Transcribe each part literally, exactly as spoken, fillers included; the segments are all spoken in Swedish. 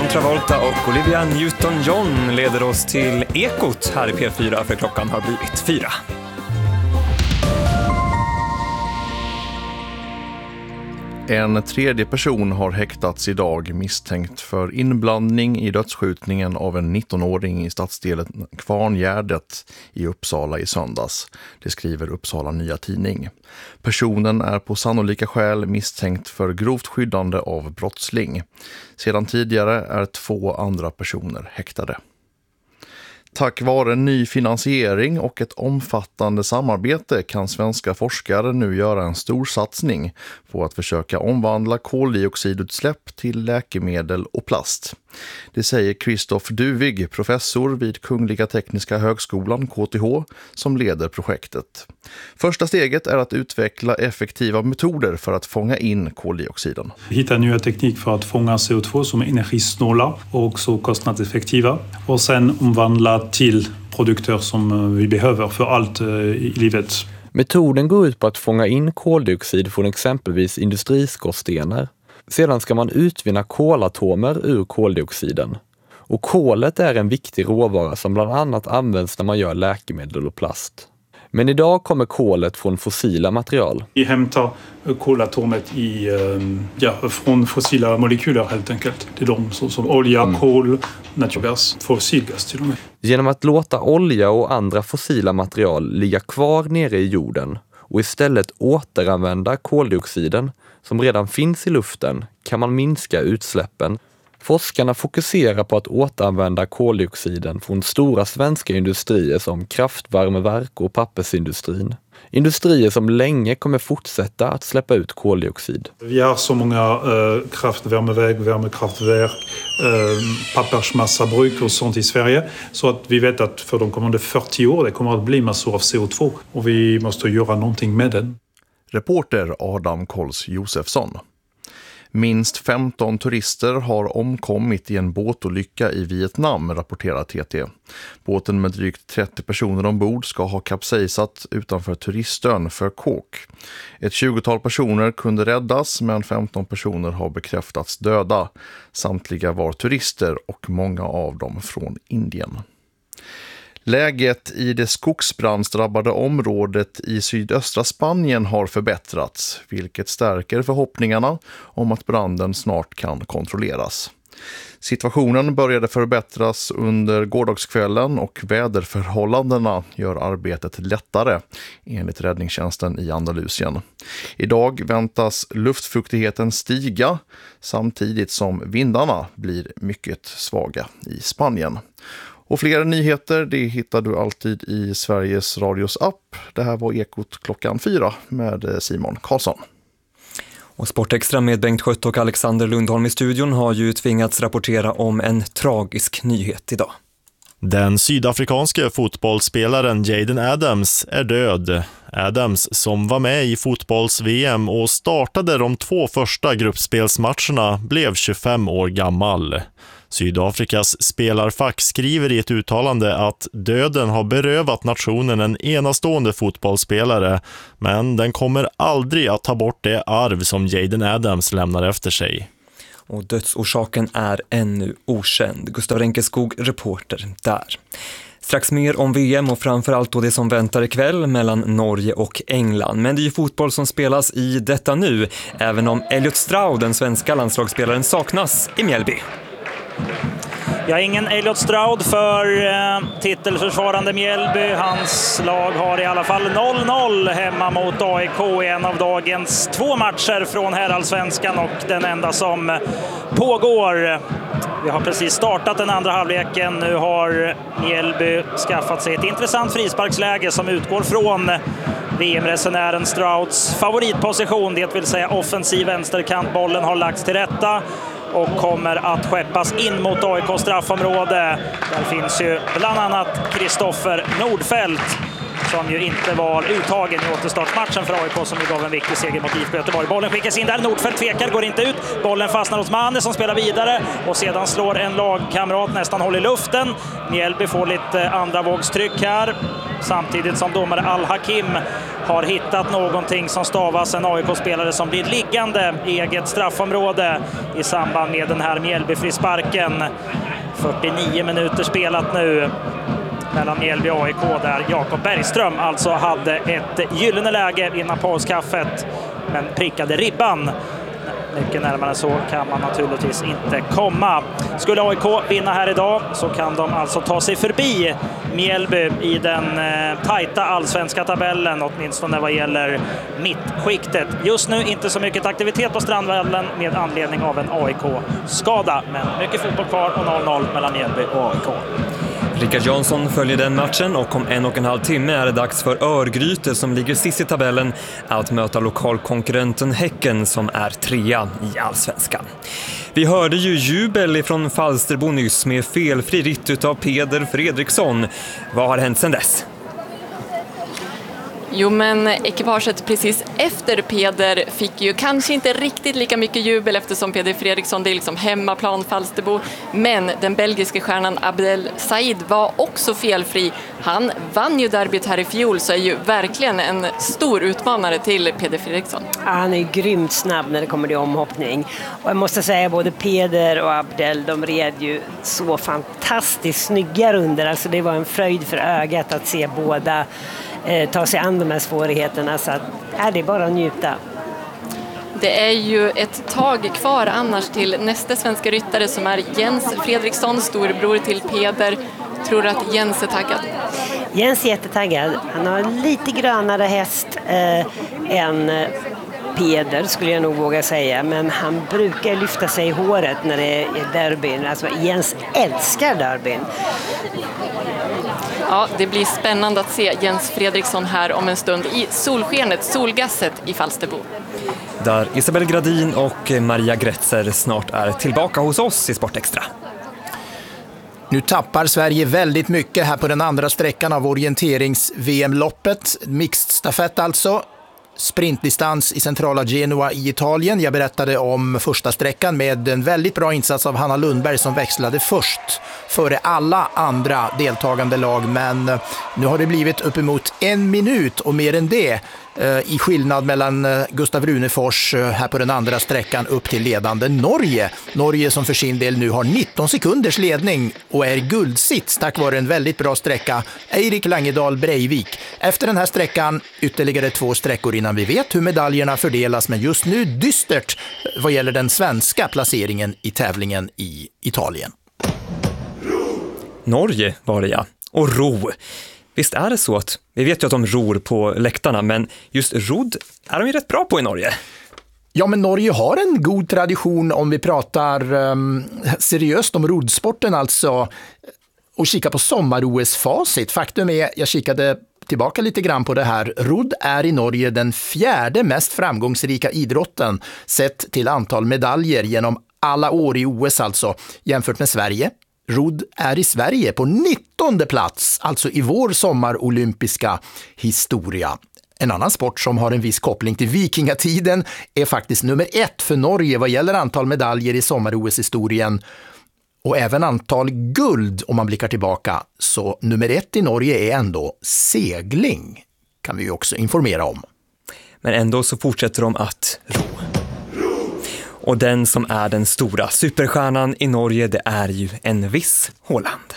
Travolta och Olivia Newton-John leder oss till Ekot här i P fyra, för klockan har blivit fyra. En tredje person har häktats idag misstänkt för inblandning i dödsskjutningen av en nittonåring i stadsdelen Kvarngärdet i Uppsala i söndags. Det skriver Uppsala Nya Tidning. Personen är på sannolika skäl misstänkt för grovt skyddande av brottsling. Sedan tidigare är två andra personer häktade. Tack vare ny finansiering och ett omfattande samarbete kan svenska forskare nu göra en stor satsning på att försöka omvandla koldioxidutsläpp till läkemedel och plast. Det säger Christoph Duvig, professor vid Kungliga Tekniska högskolan K T H, som leder projektet. Första steget är att utveckla effektiva metoder för att fånga in koldioxiden. Hitta nya teknik för att fånga C O två som är energisnåla och också kostnadseffektiva. Och sen omvandla till produkter som vi behöver för allt i livet. Metoden går ut på att fånga in koldioxid från exempelvis industriskorstenar. Sedan ska man utvinna kolatomer ur koldioxiden. Och kolet är en viktig råvara som bland annat används när man gör läkemedel och plast. Men idag kommer kolet från fossila material. Vi hämtar kolatomet i, ja, från fossila molekyler helt enkelt. Det är de som, som olja, mm. kol, naturgas, fossilgas till och med. Genom att låta olja och andra fossila material ligga kvar nere i jorden och istället återanvända koldioxiden som redan finns i luften kan man minska utsläppen. Forskarna fokuserar på att återanvända koldioxiden från stora svenska industrier som kraftvärmeverk och pappersindustrin. Industrier som länge kommer fortsätta att släppa ut koldioxid. Vi har så många äh, kraftvärmeverk, värmekraftverk, äh, pappersmassabruk och sånt i Sverige. Så att vi vet att för de kommande fyrtio år det kommer att bli massor av C O två och vi måste göra någonting med den. Reporter Adam Kols Josefsson. Minst femton turister har omkommit i en båtolycka i Vietnam, rapporterar T T. Båten med drygt trettio personer ombord ska ha kapsejsat utanför turistön för Kok. Ett tjugotal personer kunde räddas, men femton personer har bekräftats döda. Samtliga var turister och många av dem från Indien. Läget i det skogsbrandsdrabbade området i sydöstra Spanien har förbättrats, vilket stärker förhoppningarna om att branden snart kan kontrolleras. Situationen började förbättras under gårdagskvällen och väderförhållandena gör arbetet lättare, enligt räddningstjänsten i Andalusien. Idag väntas luftfuktigheten stiga samtidigt som vindarna blir mycket svaga i Spanien. Och fler nyheter det hittar du alltid i Sveriges Radios app. Det här var Ekot klockan fyra med Simon Karlsson. Och Sportextra med Bengt Skött och Alexander Lundholm i studion har ju tvingats rapportera om en tragisk nyhet idag. Den sydafrikanske fotbollsspelaren Jaden Adams är död. Adams, som var med i fotbolls-V M och startade de två första gruppspelsmatcherna, blev tjugofem år gammal. Sydafrikas spelarfack skriver i ett uttalande att döden har berövat nationen en enastående fotbollsspelare, men den kommer aldrig att ta bort det arv som Jaden Adams lämnar efter sig. Och dödsorsaken är ännu okänd. Gustav Renkeskog, reporter där. Strax mer om V M och framförallt då det som väntar ikväll mellan Norge och England. Men det är ju fotboll som spelas i detta nu, även om Elliot Stroud, den svenska landslagsspelaren, saknas i Mjällby. Ja, ingen Elliot Stroud för eh, titelförsvarande Mjällby. Hans lag har i alla fall noll noll hemma mot A I K i en av dagens två matcher från herrallsvenskan och den enda som pågår. Vi har precis startat den andra halvleken. Nu har Mjällby skaffat sig ett intressant frisparksläge som utgår från V M-resenären Strouds favoritposition, det vill säga offensiv vänsterkant. Bollen har lagts till rätta och kommer att skeppas in mot A I K straffområde. Där finns ju bland annat Kristoffer Nordfeldt som ju inte var uttagen i återstartsmatchen för A I K, som ju gav en viktig seger mot I F K Göteborg. Bollen skickas in där, Nordfeldt tvekar, går inte ut. Bollen fastnar hos Manne som spelar vidare och sedan slår en lagkamrat nästan håll i luften. Mjällby får lite andra vågstryck här. samtidigt som domare Al-Hakim har hittat någonting som stavas en A I K-spelare som blir liggande i eget straffområde i samband med den här Mjällby-frisparken. fyrtionio minuter spelat nu mellan Mjällby och A I K, där Jakob Bergström alltså hade ett gyllene läge innan pauskaffet men prickade ribban. Mycket närmare så kan man naturligtvis inte komma. Skulle A I K vinna här idag så kan de alltså ta sig förbi Mjällby i den eh, tajta allsvenska tabellen, åtminstone vad gäller mittskiktet. Just nu inte så mycket aktivitet på Strandvallen med anledning av en A I K-skada, men mycket fotboll kvar och noll noll mellan Mjällby och A I K. Rickard Jansson följer den matchen och om en och en halv timme är det dags för Örgryte som ligger sist i tabellen att möta lokalkonkurrenten Häcken som är trea i allsvenskan. Vi hörde ju jubel från Falsterbo nyss med felfri ritt utav Peder Fredriksson. Vad har hänt sedan dess? Jo, men ekipaget precis efter Peder fick ju kanske inte riktigt lika mycket jubel eftersom Peder Fredriksson, det är liksom hemmaplan Falsterbo. Men den belgiske stjärnan Abdel Said var också felfri. Han vann ju derbyt här i fjol, så är ju verkligen en stor utmanare till Peder Fredriksson. Han är grymt snabb när det kommer till omhoppning. Och jag måste säga, både Peder och Abdel, de red ju så fantastiskt snygga runder. Alltså det var en fröjd för ögat att se båda ta sig an de här svårigheterna, så att, är det bara att njuta. Det är ju ett tag kvar annars till nästa svenska ryttare som är Jens Fredriksson, storebror till Peder. Tror du att Jens är taggad? Jens är jättetaggad. Han har lite grönare häst eh, än Peder, skulle jag nog våga säga, men han brukar lyfta sig i håret när det är derbyn. Alltså Jens älskar derbyn. Ja, det blir spännande att se Jens Fredriksson här om en stund i solskenet, solgasset i Falsterbo. Där Isabel Gradin och Maria Gretzer snart är tillbaka hos oss i Sportextra. Nu tappar Sverige väldigt mycket här på den andra sträckan av orienterings-V M-loppet. Mixed stafett alltså. Sprintdistans i centrala Genua i Italien. Jag berättade om första sträckan med en väldigt bra insats av Hanna Lundberg som växlade först före alla andra deltagande lag, men nu har det blivit uppemot en minut och mer än det i skillnad mellan Gustav Runefors här på den andra sträckan upp till ledande Norge. Norge som för sin del nu har nitton sekunders ledning och är guldsits tack vare en väldigt bra sträcka, Eirik Langedal Breivik. Efter den här sträckan ytterligare två sträckor innan vi vet hur medaljerna fördelas, men just nu dystert vad gäller den svenska placeringen i tävlingen i Italien. Norge var det, ja. Och ro. Visst är det så att, vi vet ju att de ror på läktarna, men just rodd är de ju rätt bra på i Norge. Ja, men Norge har en god tradition om vi pratar um, seriöst om roddsporten alltså, och kika på sommar-O S-facit. Faktum är, jag kikade tillbaka lite grann på det här. Rodd är i Norge den fjärde mest framgångsrika idrotten sett till antal medaljer genom alla år i O S alltså, jämfört med Sverige. Rodd är i Sverige på nittonde plats, alltså i vår sommarolympiska historia. En annan sport som har en viss koppling till vikingatiden är faktiskt nummer ett för Norge vad gäller antal medaljer i sommar-O S-historien. Och även antal guld om man blickar tillbaka, så nummer ett i Norge är ändå segling, kan vi ju också informera om. Men ändå så fortsätter de att ro. Och den som är den stora superstjärnan i Norge, det är ju en viss Haaland.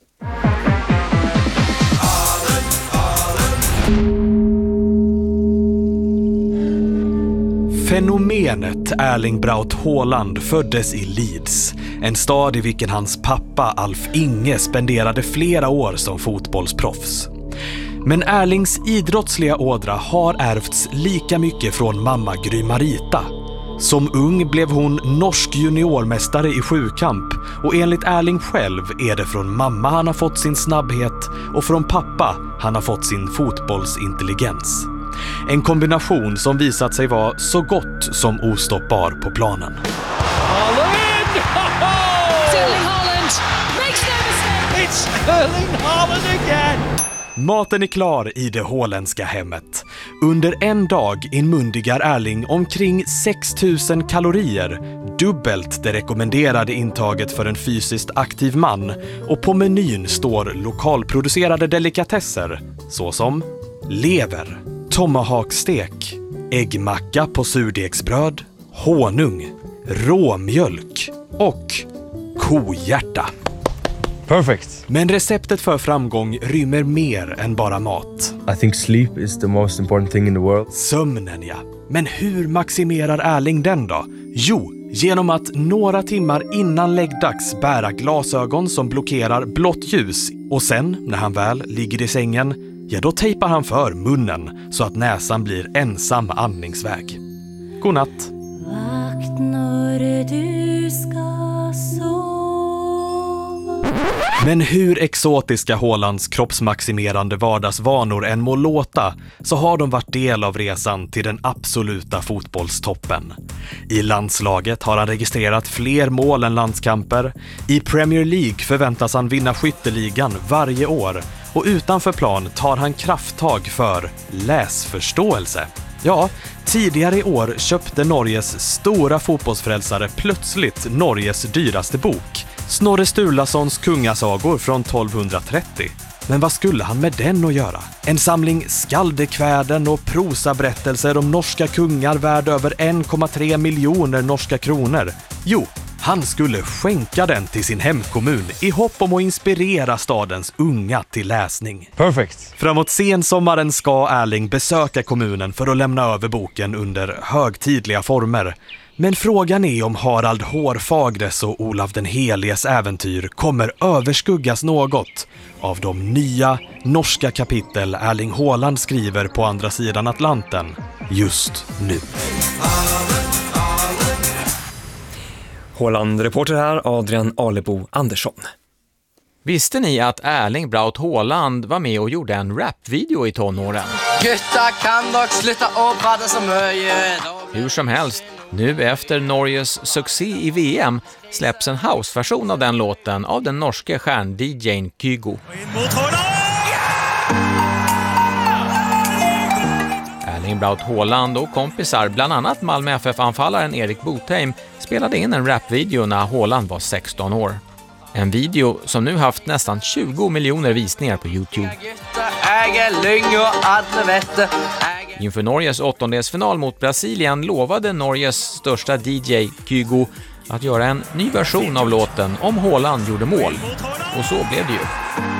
Fenomenet Erling Braut Haaland föddes i Leeds, en stad i vilken hans pappa Alf Inge spenderade flera år som fotbollsproffs. Men Erlings idrottsliga ådra har ärvts lika mycket från mamma Gry Marita. Som ung blev hon norsk juniormästare i sjukamp och enligt Erling själv är det från mamma han har fått sin snabbhet och från pappa han har fått sin fotbollsintelligens. En kombination som visat sig vara så gott som ostoppbar på planen. Haaland! Erling Haaland makes no mistake! It's Erling Haaland again! Maten är klar i det holländska hemmet. Under en dag inmundigar Erling omkring sex tusen kalorier, dubbelt det rekommenderade intaget för en fysiskt aktiv man, och på menyn står lokalproducerade delikatesser såsom lever, tomahawkstek, äggmacka på surdegsbröd, honung, råmjölk och kohjärta. Perfect. Men receptet för framgång rymmer mer än bara mat. I think sleep is the most important thing in the world. Sömnen, ja. Men hur maximerar Erling den då? Jo, genom att några timmar innan läggdags bära glasögon som blockerar blått ljus. Och sen, när han väl ligger i sängen, ja då tejpar han för munnen så att näsan blir ensam andningsväg. Godnatt. Vaknar du ska sova. Men hur exotiska Haalands kroppsmaximerande vardagsvanor än må låta, så har de varit del av resan till den absoluta fotbollstoppen. I landslaget har han registrerat fler mål än landskamper. I Premier League förväntas han vinna skytteligan varje år. Och utanför plan tar han krafttag för läsförståelse. Ja, tidigare i år köpte Norges stora fotbollsfrälsare plötsligt Norges dyraste bok, Snorre Sturlasons kungasagor från tolvhundratrettio. Men vad skulle han med den att göra? En samling skaldekväden och prosaberättelser om norska kungar värd över en komma tre miljoner norska kronor. Jo, han skulle skänka den till sin hemkommun i hopp om att inspirera stadens unga till läsning. Perfect. Framåt sensommaren ska Erling besöka kommunen för att lämna över boken under högtidliga former. Men frågan är om Harald Hårfagres och Olav den Heliges äventyr kommer överskuggas något av de nya norska kapitel Erling Haaland skriver på andra sidan Atlanten just nu. Haaland-reporter här, Adrian Alebo Andersson. Visste ni att Erling Braut Haaland var med och gjorde en rapvideo i tonåren? Gutta kan dock sluta och prata som möjligt. Hur som helst, nu efter Norges succé i V M släpps en houseversion av den låten av den norske stjärn-D J:n Kygo. Erling Braut Haaland och kompisar, bland annat Malmö F F-anfallaren Erik Botheim, spelade in en rapvideo när Haaland var sexton år. En video som nu haft nästan tjugo miljoner visningar på YouTube. Inför Norges åttondelsfinal mot Brasilien lovade Norges största D J Kygo att göra en ny version av låten om Haaland gjorde mål. Och så blev det ju.